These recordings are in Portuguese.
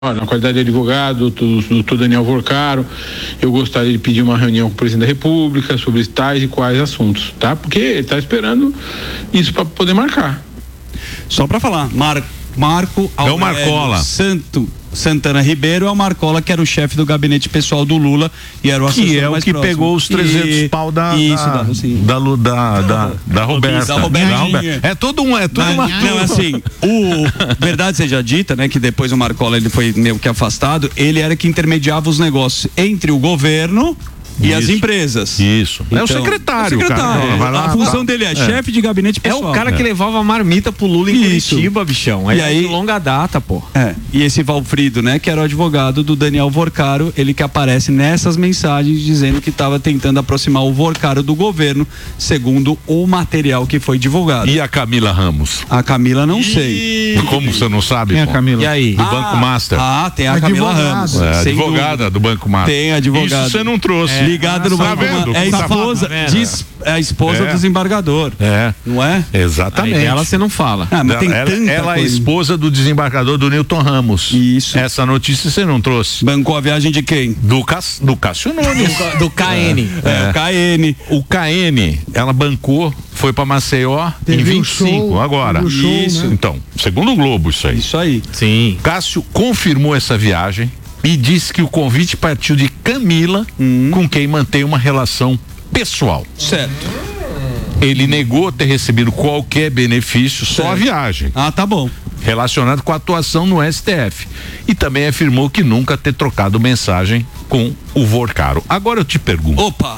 Na qualidade de advogado, doutor Daniel Vorcaro, eu gostaria de pedir uma reunião com o presidente da República sobre tais e quais assuntos, tá? Porque ele está esperando isso para poder marcar. Só para falar, Marco é o Marcola. Santana Ribeiro é o Marcola, que era o chefe do gabinete pessoal do Lula e era o assessor que é o mais que próximo. pegou os 300 pau da Roberta. É todo uma. Não, assim, verdade seja dita, né, que depois o Marcola ele foi meio que afastado, ele era que intermediava os negócios entre o governo e as empresas. Isso. Então, é o secretário. A função dele é chefe de gabinete pessoal. É o cara que levava a marmita pro Lula em Curitiba, bichão. E aí, de longa data, pô. E esse Valfrido, né, que era o advogado do Daniel Vorcaro, ele que aparece nessas mensagens dizendo que estava tentando aproximar o Vorcaro do governo, segundo o material que foi divulgado. E a Camila Ramos? A Camila não sei. Como você não sabe? Tem a Camila. E aí? Do Banco Master. Tem a Camila Ramos. Advogada do Banco Master. Tem advogada. Isso você não trouxe. Ligada no Banco Master. É a esposa do desembargador. Não é? Exatamente. Aí dela você não fala. Mas tem ela é esposa do desembargador do Newton Ramos. Isso. Essa notícia você não trouxe. Bancou a viagem de quem? Do Cássio Nunes. Do KN. O KN. O KN, ela bancou, foi pra Maceió em 25, agora. Isso. Né? Então, segundo o Globo, isso aí. Isso aí. Sim. Cássio confirmou essa viagem e disse que o convite partiu de Camila, com quem mantém uma relação pessoal. Certo. Ele negou ter recebido qualquer benefício, só a viagem. Tá bom. Relacionado com a atuação no STF. E também afirmou que nunca ter trocado mensagem com o Vorcaro. Agora eu te pergunto.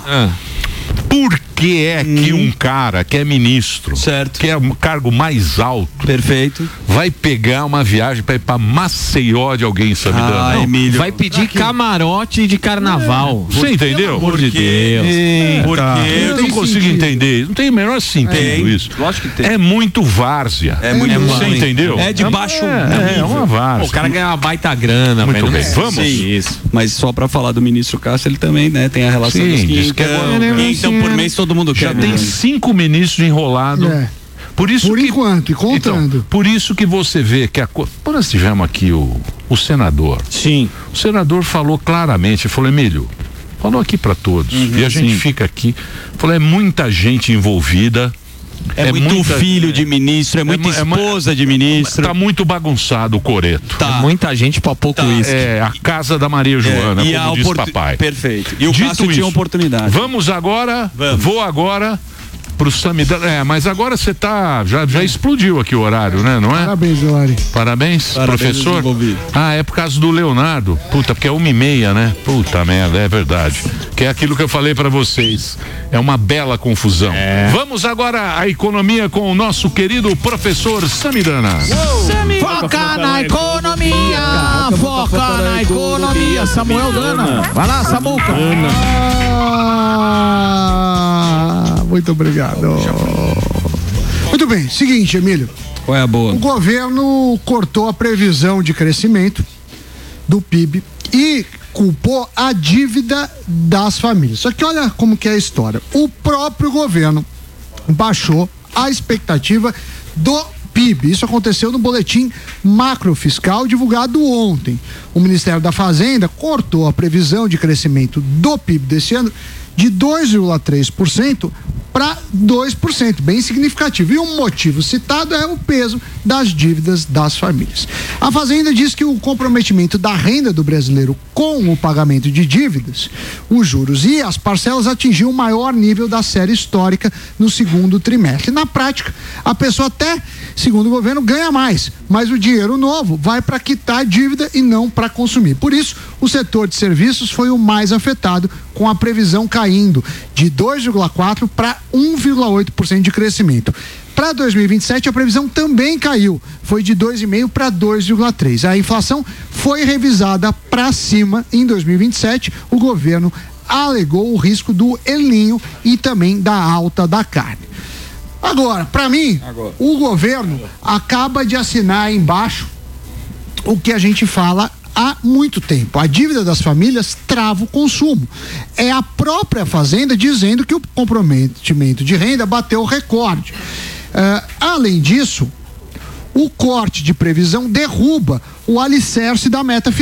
Por que é que um cara que é ministro, certo, que é o cargo mais alto, perfeito, vai pegar uma viagem para ir para Maceió de alguém, sabe? Emílio. Vai pedir camarote de carnaval. Você entendeu? Pelo amor de Deus. Eu não consigo entender. Não tem o menor sentido isso. Lógico que tem. É muito várzea. Você entendeu? É de baixo. É uma várzea. O cara ganha uma baita grana. Muito bem. Vamos. Isso. Mas só para falar do ministro Cássio, ele também, né, tem a relação dos então por mês todo mundo quer. Já tem 5 ministros enrolados. Por enquanto, e contando. Então, por isso que você vê que quando nós tivemos aqui o senador. Sim. O senador falou claramente, falou, Emílio, falou aqui para todos. E a gente fica aqui, falou, é muita gente envolvida. É muito filho de ministro, é muita esposa de ministro. Tá muito bagunçado o coreto. É muita gente pra pouco isso. É a casa da Maria Joana, e como diz papai. Perfeito. E o Cássio tinha oportunidade. Vamos agora, vou agora pro Samidana. Mas agora você tá, já explodiu aqui o horário, né? Não é? Parabéns, Lari. Parabéns, professor. É por causa do Leonardo. Puta, porque é 1h30, né? Puta merda, é verdade. Que é aquilo que eu falei pra vocês. É uma bela confusão. Vamos agora à economia com o nosso querido professor Samidana. Foca na economia, foca na economia. Samuel Dana. Vai lá, Samuca. Muito obrigado. Muito bem, seguinte, Emílio. Qual é a boa? O governo cortou a previsão de crescimento do PIB e culpou a dívida das famílias. Só que olha como que é a história. O próprio governo baixou a expectativa do PIB. Isso aconteceu no boletim macrofiscal divulgado ontem. O Ministério da Fazenda cortou a previsão de crescimento do PIB desse ano de 2,3% para 2%, bem significativo. E o motivo citado é o peso das dívidas das famílias. A Fazenda diz que o comprometimento da renda do brasileiro com o pagamento de dívidas, os juros e as parcelas atingiu o maior nível da série histórica no segundo trimestre. Na prática, a pessoa até, segundo o governo, ganha mais, mas o dinheiro novo vai para quitar a dívida e não para consumir. Por isso, o setor de serviços foi o mais afetado, com a previsão caindo de 2,4% para 1,8% de crescimento. Para 2027, a previsão também caiu, foi de 2,5% para 2,3%. A inflação foi revisada para cima em 2027. O governo alegou o risco do El Niño e também da alta da carne. Agora, para mim, o governo acaba de assinar embaixo o que a gente fala há muito tempo. A dívida das famílias trava o consumo. É a própria Fazenda dizendo que o comprometimento de renda bateu o recorde. Além disso, o corte de previsão derruba o alicerce da meta